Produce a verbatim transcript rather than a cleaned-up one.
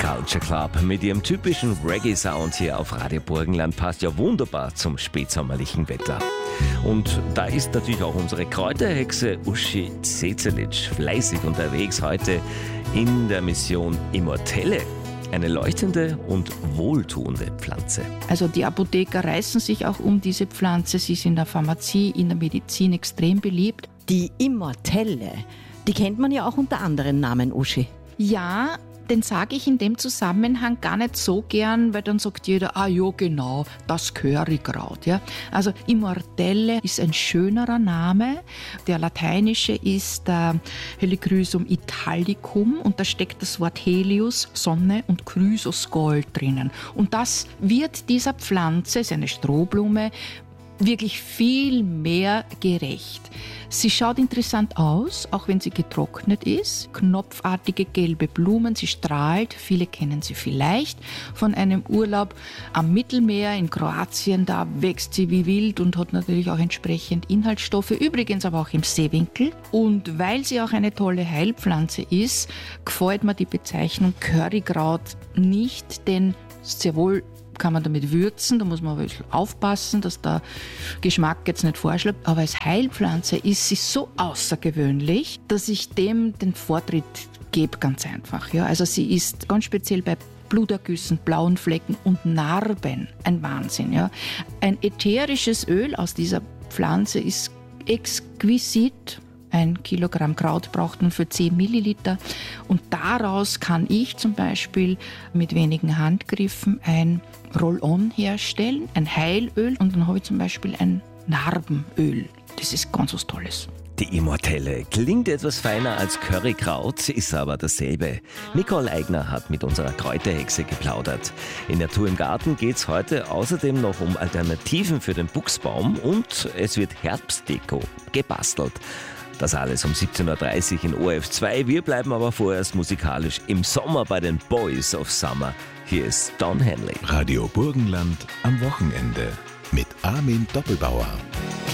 Culture Club mit ihrem typischen Reggae-Sound hier auf Radio Burgenland passt ja wunderbar zum spätsommerlichen Wetter. Und da ist natürlich auch unsere Kräuterhexe Uschi Zezelic fleißig unterwegs heute in der Mission Immortelle. Eine leuchtende und wohltuende Pflanze. Also die Apotheker reißen sich auch um diese Pflanze. Sie ist in der Pharmazie, in der Medizin extrem beliebt. Die Immortelle, die kennt man ja auch unter anderen Namen, Uschi. Ja, den sage ich in dem Zusammenhang gar nicht so gern, weil dann sagt jeder, ah ja genau, das Currykraut. Ja? Also Immortelle ist ein schönerer Name. Der lateinische ist äh, Helichrysum italicum und da steckt das Wort Helios, Sonne und Chrysos, Gold drinnen. Und das wird dieser Pflanze, ist eine Strohblume, wirklich viel mehr gerecht. Sie schaut interessant aus, auch wenn sie getrocknet ist. Knopfartige gelbe Blumen, sie strahlt. Viele kennen sie vielleicht von einem Urlaub am Mittelmeer in Kroatien. Da wächst sie wie wild und hat natürlich auch entsprechend Inhaltsstoffe. Übrigens aber auch im Seewinkel. Und weil sie auch eine tolle Heilpflanze ist, gefällt mir die Bezeichnung Currykraut nicht, denn sehr wohl kann man damit würzen, da muss man aber ein bisschen aufpassen, dass der Geschmack jetzt nicht vorschlägt. Aber als Heilpflanze ist sie so außergewöhnlich, dass ich dem den Vortritt gebe, ganz einfach. Ja, also sie ist ganz speziell bei Blutergüssen, blauen Flecken und Narben ein Wahnsinn. Ja. Ein ätherisches Öl aus dieser Pflanze ist exquisit. Ein Kilogramm Kraut braucht man für zehn Milliliter und daraus kann ich zum Beispiel mit wenigen Handgriffen ein Roll-on herstellen, ein Heilöl und dann habe ich zum Beispiel ein Narbenöl. Das ist ganz was Tolles. Die Immortelle klingt etwas feiner als Currykraut, ist aber dasselbe. Nicole Eigner hat mit unserer Kräuterhexe geplaudert. In der Tour im Garten geht es heute außerdem noch um Alternativen für den Buchsbaum und es wird Herbstdeko gebastelt. Das alles um siebzehn Uhr dreißig in O R F zwei. Wir bleiben aber vorerst musikalisch im Sommer bei den Boys of Summer. Hier ist Don Henley. Radio Burgenland am Wochenende mit Armin Doppelbauer.